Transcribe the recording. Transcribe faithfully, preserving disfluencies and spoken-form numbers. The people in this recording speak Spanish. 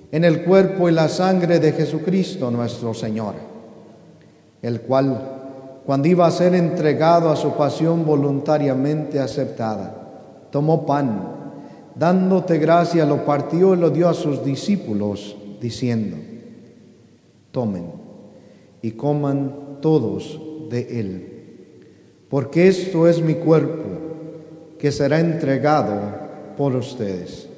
en el cuerpo y la sangre de Jesucristo nuestro Señor, el cual, cuando iba a ser entregado a su pasión voluntariamente aceptada, tomó pan, dándote gracia, lo partió y lo dio a sus discípulos, diciendo: tomen y coman todos de él, porque esto es mi cuerpo, que será entregado por ustedes.